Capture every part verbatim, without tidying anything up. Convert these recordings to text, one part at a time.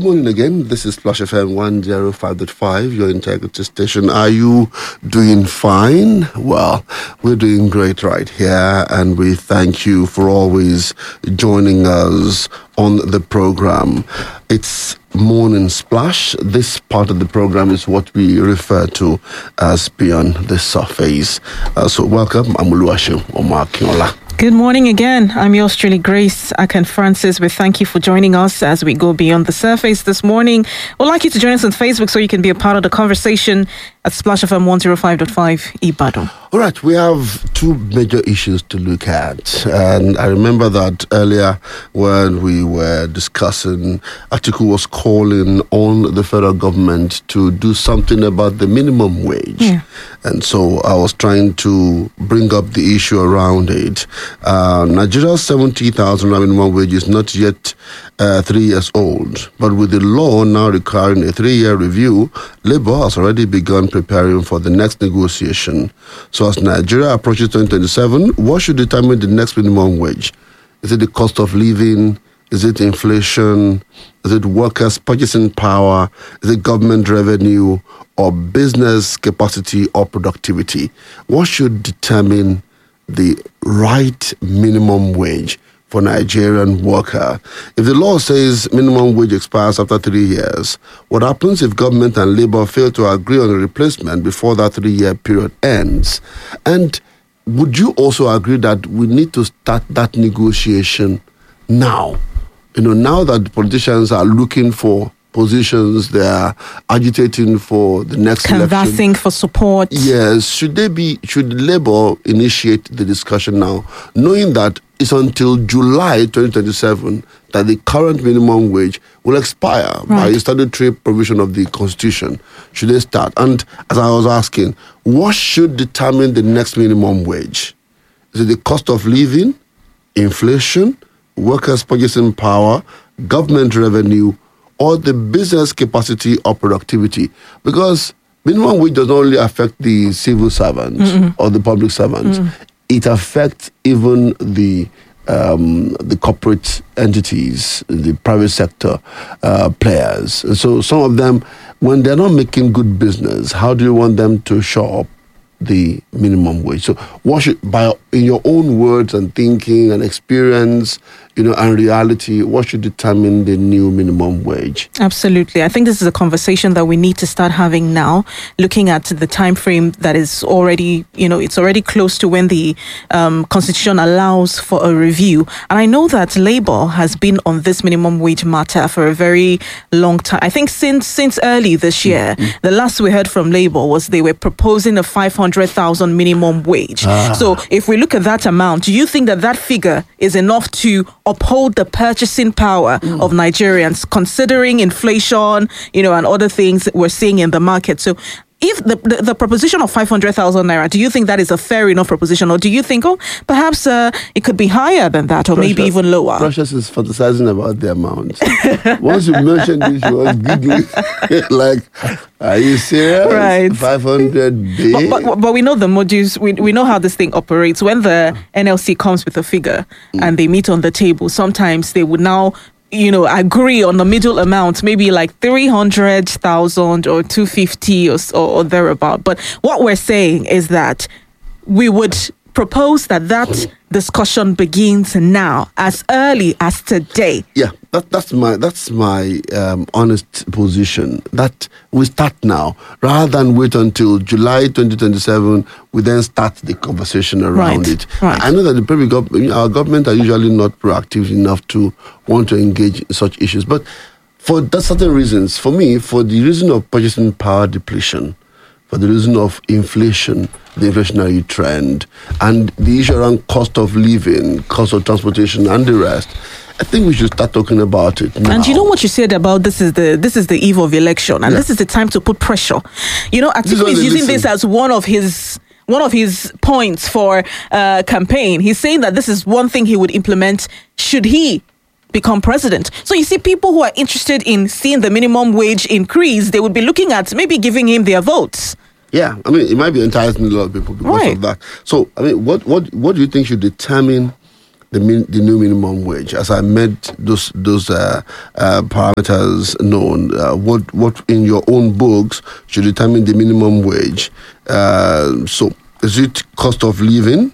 good morning again. This is Splash F M one oh five point five, your integrity station. Are you doing fine? Well, we're doing great right here, and we thank you for always joining us on the program. It's Morning Splash. This part of the program is what we refer to as Beyond the Surface. Uh, so welcome, I'm Oluwaseun Omo-Akinola. Good morning again. I'm yours truly, Grace Akan Francis. We thank you for joining us as we go beyond the surface this morning. We'd like you to join us on Facebook so you can be a part of the conversation at Splash F M one oh five point five Ibadan. All right, we have two major issues to look at. And I remember that earlier when we were discussing, Atiku was calling on the federal government to do something about the minimum wage. Yeah. And so I was trying to bring up the issue around it. Uh, Nigeria's seventy thousand minimum wage is not yet uh, three years old. But with the law now requiring a three-year review, Labour has already begun preparing for the next negotiation. So as Nigeria approaches twenty twenty-seven, what should determine the next minimum wage? Is it the cost of living? Is it inflation? Is it workers' purchasing power? Is it government revenue or business capacity or productivity? What should determine the right minimum wage for Nigerian worker? If the law says minimum wage expires after three years, what happens if government and Labour fail to agree on a replacement before that three-year period ends? And would you also agree that we need to start that negotiation now? You know, now that politicians are looking for positions, they are agitating for the next Canvassing election. Canvassing for support. Yes. Should they be, should Labour initiate the discussion now, knowing that it's until July twenty twenty-seven that the current minimum wage will expire right. by statutory provision of the Constitution? Should they start? And as I was asking, what should determine the next minimum wage? Is it the cost of living, inflation, workers' purchasing power, government revenue, or the business capacity or productivity? Because minimum wage does not only affect the civil servants Mm-mm. or the public servants. Mm. It affects even the um, the corporate entities, the private sector uh, players. And so some of them, when they're not making good business, how do you want them to show up the minimum wage? So what should, by in your own words and thinking and experience, you know, and reality, what should determine the new minimum wage? Absolutely. I think this is a conversation that we need to start having now, looking at the time frame that is already, you know, it's already close to when the um, Constitution allows for a review. And I know that Labour has been on this minimum wage matter for a very long time. I think since since early this year, mm-hmm. the last we heard from Labour was they were proposing a five hundred thousand minimum wage. Ah. So if we look at that amount, do you think that that figure is enough to uphold the purchasing power mm. of Nigerians, considering inflation, you know, and other things we're seeing in the market? So if the, the, the proposition of five hundred thousand naira, do you think that is a fair enough proposition? Or do you think, oh, perhaps uh, it could be higher than that, or Precious, maybe even lower? Precious is fantasizing about the amount. Once you mentioned this, she was giggling. Like, are you serious? Right. five hundred B? But, but, but we know the modules, we, we know how this thing operates. When the N L C comes with a figure mm. and they meet on the table, sometimes they would now, you know, agree on the middle amount, maybe like three hundred thousand or two hundred fifty or, or, or thereabout. But what we're saying is that we would propose that that discussion begins now, as early as today. Yeah, that, that's my that's my um, honest position, that we start now, rather than wait until July twenty twenty-seven, we then start the conversation around right, it. Right. I know that the public gov- our government are usually not proactive enough to want to engage in such issues, but for that certain reasons, for me, for the reason of purchasing power depletion, for the reason of inflation, the inflationary trend, and the issue around cost of living, cost of transportation, and the rest, I think we should start talking about it now. And you know what you said about this is the this is the eve of election, and yeah. this is the time to put pressure. You know, Atiku is using listen. this as one of his one of his points for uh, campaign. He's saying that this is one thing he would implement should he become president. So you see, people who are interested in seeing the minimum wage increase, they would be looking at maybe giving him their votes. Yeah, I mean, it might be enticing a lot of people because right. of that. So, I mean, what what what do you think should determine the min, the new minimum wage? As I made those those uh, uh, parameters known, uh, what what in your own books should determine the minimum wage? Uh, so, is it cost of living,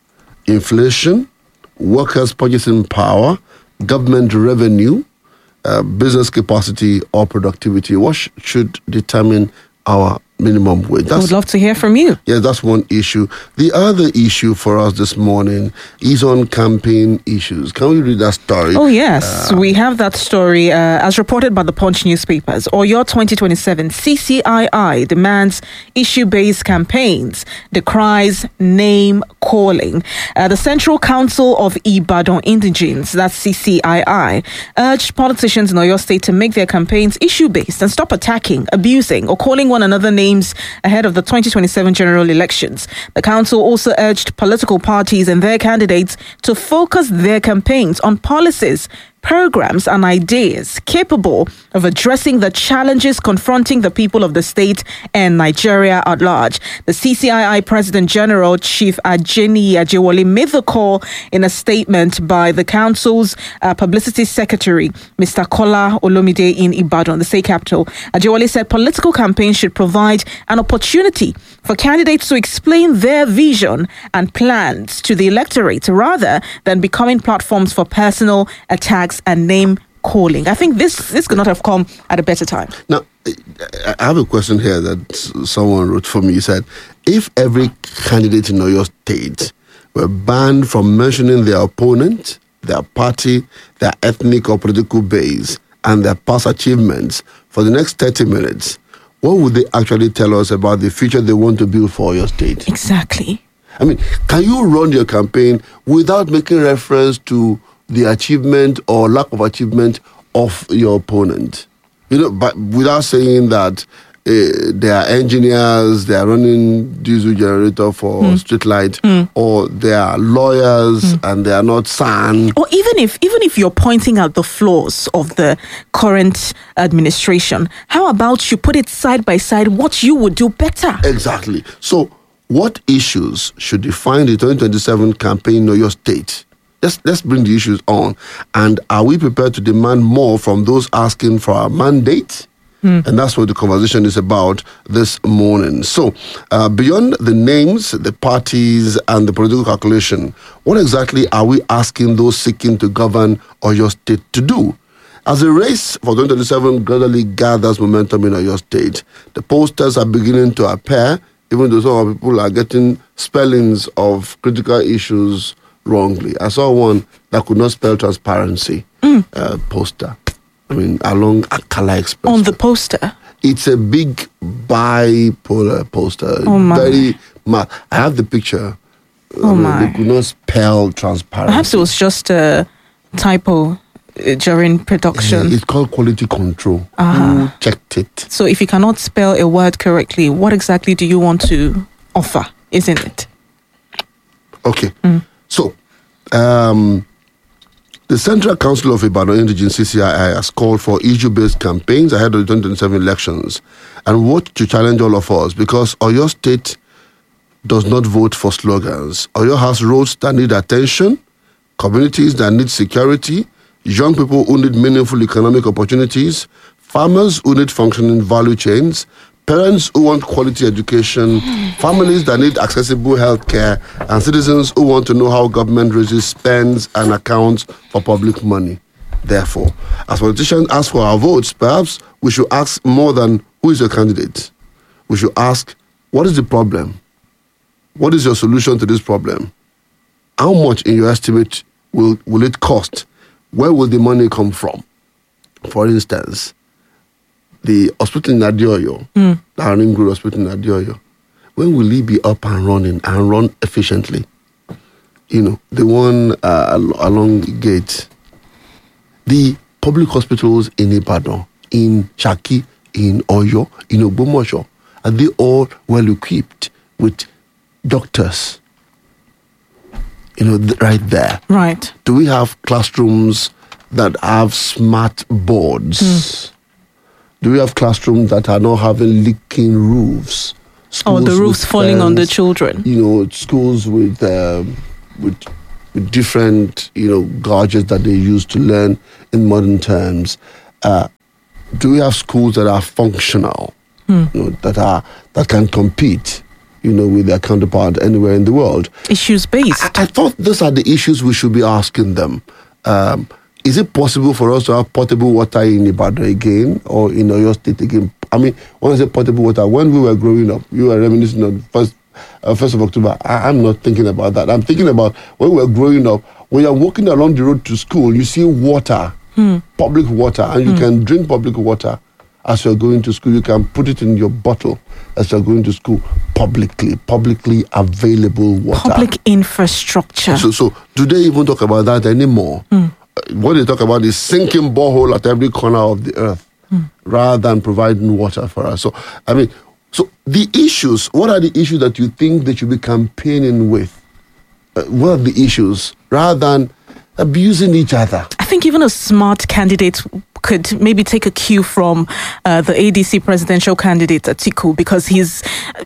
inflation, workers' purchasing power, government revenue, uh, business capacity, or productivity? What sh- should determine our minimum wage? That's, I would love to hear from you. Yeah, that's one issue. The other issue for us this morning is on campaign issues. Can we read that story? Oh, yes. Uh, we have that story uh, as reported by the Punch newspapers. Oyo twenty twenty-seven, C C I I demands issue-based campaigns, decries name calling. Uh, the Central Council of Ibadan Indigenes, that's C C I I, urged politicians in Oyo State to make their campaigns issue-based and stop attacking, abusing, or calling one another names ahead of the twenty twenty-seven general elections. The council also urged political parties and their candidates to focus their campaigns on policies, programs and ideas capable of addressing the challenges confronting the people of the state and Nigeria at large. The C C I I President General Chief Ajeni Ajewole made the call in a statement by the council's uh, publicity secretary, Mister Kola Olomide, in Ibadan, the state capital. Ajewole said political campaigns should provide an opportunity for candidates to explain their vision and plans to the electorate rather than becoming platforms for personal attacks and name calling. I think this this could not have come at a better time. Now, I have a question here that someone wrote for me. He said, if every candidate in Oyo State were banned from mentioning their opponent, their party, their ethnic or political base, and their past achievements for the next thirty minutes, what would they actually tell us about the future they want to build for Oyo State? Exactly. I mean, can you run your campaign without making reference to the achievement or lack of achievement of your opponent? You know, but without saying that uh, they are engineers, they are running diesel generator for mm. street light, mm. or they are lawyers mm. and they are not S A N. Or even if even if you're pointing out the flaws of the current administration, how about you put it side by side what you would do better? Exactly. So, what issues should define the twenty twenty-seven campaign in your state? Let's, let's bring the issues on. And are we prepared to demand more from those asking for our mandate? Mm. And that's what the conversation is about this morning. So, uh, beyond the names, the parties, and the political calculation, what exactly are we asking those seeking to govern Oyo State to do? As the race for twenty twenty-seven gradually gathers momentum in Oyo State, the posters are beginning to appear, even though some people are getting spellings of critical issues wrongly. I saw one that could not spell transparency mm. uh, poster. I mean, along Akala Express. On the poster? It's a big bipolar poster. Oh my. Very mad. I have the picture. Oh I mean, my. They could not spell transparency. Perhaps it was just a typo uh, during production. Yeah, it's called quality control. Uh-huh. Who checked it? So if you cannot spell a word correctly, what exactly do you want to offer, isn't it? Okay. Mm. So, um, the Central Council of Ibadan Indigenes, C C I I, has called for issue-based campaigns ahead of the twenty twenty-seven elections and what to challenge all of us, because Oyo State does not vote for slogans. Oyo has roads that need attention, communities that need security, young people who need meaningful economic opportunities, farmers who need functioning value chains, parents who want quality education, families that need accessible health care, and citizens who want to know how government raises, spends, and accounts for public money. Therefore, as politicians ask for our votes, perhaps we should ask more than who is your candidate. We should ask, what is the problem? What is your solution to this problem? How much, in your estimate, will, will it cost? Where will the money come from? For instance, the hospital in Adioyo, mm. the Aringuru Hospital in Adioyo, when will it be up and running and run efficiently? You know, the one uh, along the gate, the public hospitals in Ibadan, in Shaki, in Oyo, in Ogbomoso, are they all well equipped with doctors? You know, th- right there. Right. Do we have classrooms that have smart boards? Mm. Do we have classrooms that are not having leaking roofs? Or the roofs falling fans, on the children? You know, schools with um, with with different, you know, gadgets that they use to learn in modern terms. Uh, do we have schools that are functional, hmm. you know, that are that can compete, you know, with their counterpart anywhere in the world? Issues based. I, I thought these are the issues we should be asking them. Um, is it possible for us to have potable water in Ibadan again or in Oyo State again? I mean, when I say potable water, when we were growing up, you were reminiscing on first, uh, first of October. I, I'm not thinking about that. I'm thinking about when we were growing up, when you're walking along the road to school, you see water, hmm. public water, and you hmm. can drink public water as you're going to school. You can put it in your bottle as you're going to school publicly, publicly available water. Public infrastructure. So, so do they even talk about that anymore? Hmm. What they talk about is sinking borehole at every corner of the earth hmm. rather than providing water for us. So, I mean, so the issues, what are the issues that you think they should be campaigning with? Uh, what are the issues rather than abusing each other? I think even a smart candidate could maybe take a cue from uh, the A D C presidential candidate, Atiku, because he's...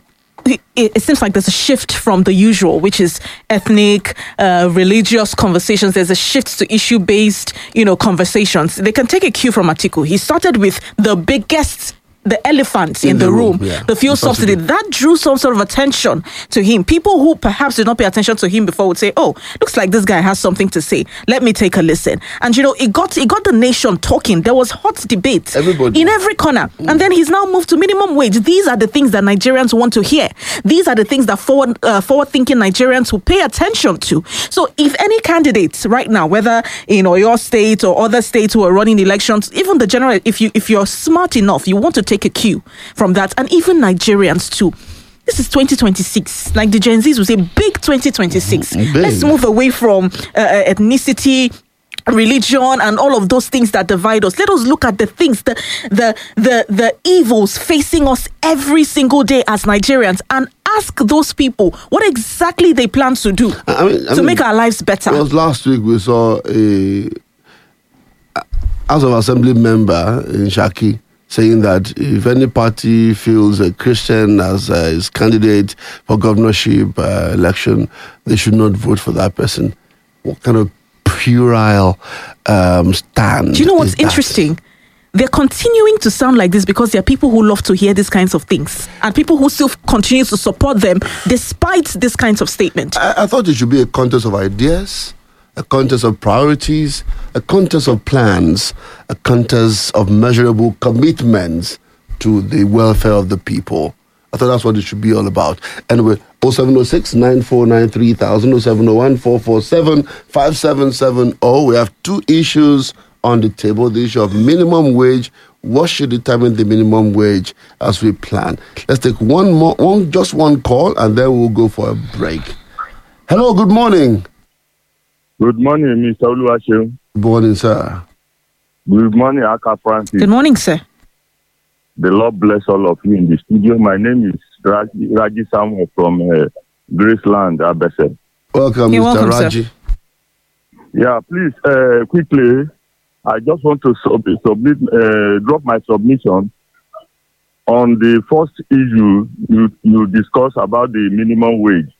It seems like there's a shift from the usual, which is ethnic, uh, religious conversations. There's a shift to issue-based, you know, conversations. They can take a cue from Atiku. He started with the biggest, the elephant in, in the, the room, room yeah. the fuel subsidy. That drew some sort of attention to him. People who perhaps did not pay attention to him before would say, "Oh, looks like this guy has something to say. Let me take a listen." And you know, it got it got the nation talking. There was hot debate Everybody. in every corner. Mm. And then he's now moved to minimum wage. These are the things that Nigerians want to hear. These are the things that forward uh, forward-thinking Nigerians will pay attention to. So, if any candidates right now, whether in Oyo State or other states who are running elections, even the general, if you if you're smart enough, you want to take a cue from that, and even Nigerians too. This is twenty twenty-six. Like the Gen Zs will say, big twenty twenty-six. Mm-hmm. Let's move away from uh, ethnicity, religion, and all of those things that divide us. Let us look at the things, the the the the evils facing us every single day as Nigerians, and ask those people what exactly they plan to do I mean, I to mean, make our lives better. Because last week we saw a House of Assembly member in Shaki saying that if any party feels a Christian as uh, his candidate for governorship uh, election, they should not vote for that person. What kind of puerile um, stand? Do you know what's interesting? They're continuing to sound like this because there are people who love to hear these kinds of things, and people who still continue to support them despite these kinds of statements. I, I thought it should be a contest of ideas, a contest of priorities, a contest of plans, a contest of measurable commitments to the welfare of the people. I thought that's what it should be all about. Anyway, oh seven oh six, nine four nine, three thousand, oh seven oh one, four four seven, five seven seven oh. We have two issues on the table. The issue of minimum wage. What should determine the minimum wage as we plan? Let's take one more, one just one call, and then we'll go for a break. Hello, good morning. Good morning, Mister Oluwaseun. Good morning, sir. Good morning, Aka Francis. Good morning, sir. The Lord bless all of you in the studio. My name is Raji, Raji Samuel from uh, Graceland, Abese. Welcome, You're Mister welcome, Raji. Sir. Yeah, please, uh, quickly, I just want to sub- submit, uh, drop my submission on the first issue you, you discussed about the minimum wage.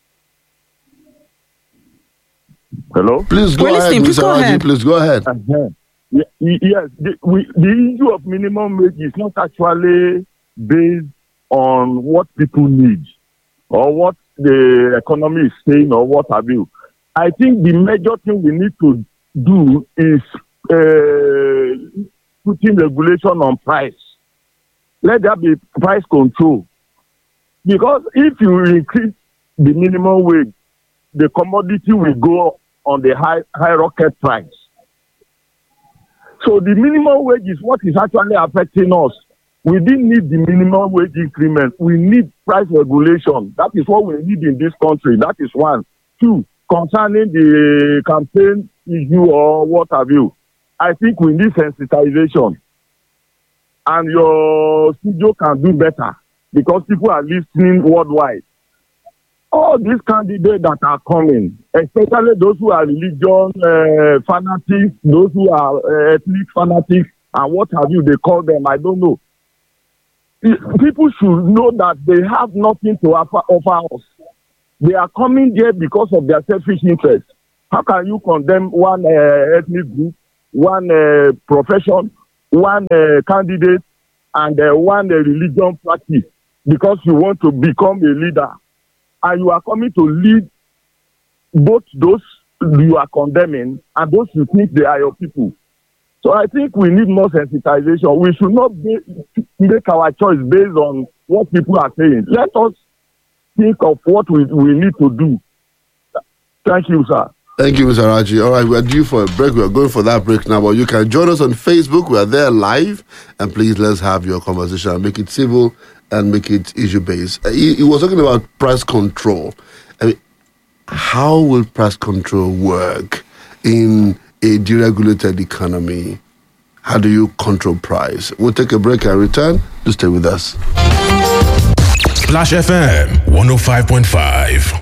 Hello? Please go We're ahead, listening. Please Mister go Raji. ahead. Please go ahead. Uh-huh. Yeah, yes, the, we, the issue of minimum wage is not actually based on what people need or what the economy is saying or what have you. I think the major thing we need to do is uh, putting regulation on price. Let there be price control. Because if you increase the minimum wage, the commodity will go on the high, high rocket price. So the minimum wage is what is actually affecting us. We didn't need the minimum wage increment. We need price regulation. That is what we need in this country. That is one. Two, concerning the campaign issue or what have you, I think we need sensitization. And your studio can do better because people are listening worldwide. All these candidates that are coming, especially those who are religion uh, fanatics, those who are uh, ethnic fanatics, and what have you, they call them, I don't know. People should know that they have nothing to offer, offer us. They are coming there because of their selfish interest. How can you condemn one uh, ethnic group, one uh, profession, one uh, candidate, and uh, one uh, religion practice because you want to become a leader, and you are coming to lead both those you are condemning and those you think they are your people? So I think we need more sensitization. We should not be, make our choice based on what people are saying. Let us think of what we, we need to do. Thank you, sir. Thank you, Mister Raji. All right, we're due for a break. We're going for that break now, but you can join us on Facebook. We're there live, and please let's have your conversation and make it civil and make it issue-based. Uh, he, he was talking about price control. I mean, how will price control work in a deregulated economy? How do you control price? We'll take a break and return. Do stay with us. Splash F M one oh five point five.